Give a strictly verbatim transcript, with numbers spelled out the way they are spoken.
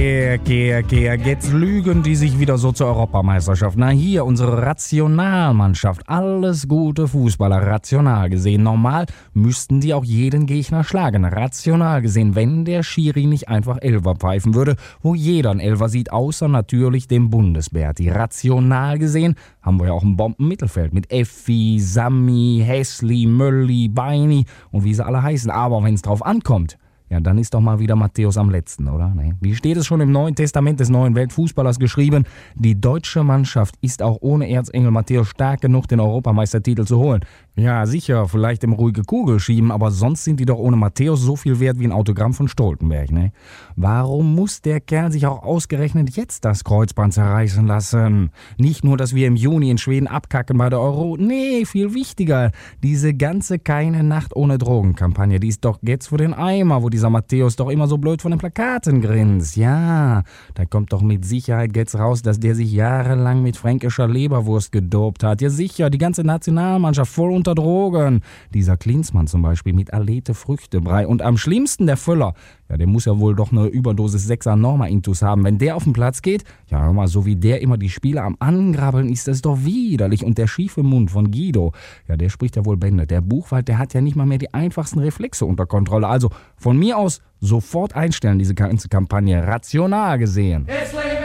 Kehr, kehr, jetzt lügen die sich wieder so zur Europameisterschaft. Na hier, unsere Rationalmannschaft, alles gute Fußballer, rational gesehen. Normal müssten die auch jeden Gegner schlagen, rational gesehen, wenn der Schiri nicht einfach Elfer pfeifen würde, wo jeder ein Elfer sieht, außer natürlich dem Bundesberti. Rational gesehen haben wir ja auch ein Bombenmittelfeld mit Effi, Sami, Hässli, Mölli, Beini und wie sie alle heißen. Aber wenn es drauf ankommt, ja, dann ist doch mal wieder Matthäus am letzten, oder? Nee. Wie steht es schon im Neuen Testament des neuen Weltfußballers geschrieben? Die deutsche Mannschaft ist auch ohne Erzengel Matthäus stark genug, den Europameistertitel zu holen. Ja, sicher, vielleicht im ruhige Kugel schieben, aber sonst sind die doch ohne Matthäus so viel wert wie ein Autogramm von Stoltenberg, ne? Warum muss der Kerl sich auch ausgerechnet jetzt das Kreuzband zerreißen lassen? Nicht nur, dass wir im Juni in Schweden abkacken bei der Euro, nee, viel wichtiger, diese ganze Keine Nacht ohne Drogen-Kampagne, die ist doch jetzt für den Eimer, wo dieser Matthäus doch immer so blöd von den Plakaten grinst. Ja, da kommt doch mit Sicherheit jetzt raus, dass der sich jahrelang mit fränkischer Leberwurst gedopt hat. Ja sicher, die ganze Nationalmannschaft voll unter Drogen. Dieser Klinsmann zum Beispiel mit Alete Früchtebrei. Und am schlimmsten der Völler. Ja, der muss ja wohl doch eine Überdosis Sechser Norma-Intus haben. Wenn der auf den Platz geht, ja hör mal, so wie der immer die Spieler am Angrabbeln, ist das doch widerlich. Und der schiefe Mund von Guido, ja, der spricht ja wohl Bände. Der Buchwald, der hat ja nicht mal mehr die einfachsten Reflexe unter Kontrolle. Also von mir aus sofort einstellen, diese ganze Kampagne. Rational gesehen.